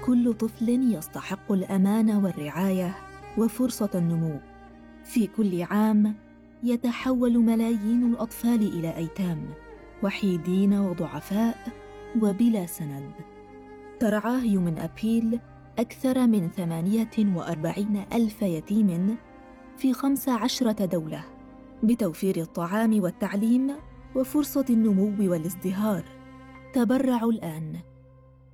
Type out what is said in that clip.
كل طفل يستحق الأمان والرعاية وفرصة النمو. في كل عام يتحول ملايين الأطفال إلى أيتام، وحيدين وضعفاء وبلا سند. ترعاه هيومن أبيل أكثر من 48,000 يتيم في 15 دولة، بتوفير الطعام والتعليم وفرصة النمو والازدهار. تبرعوا الآن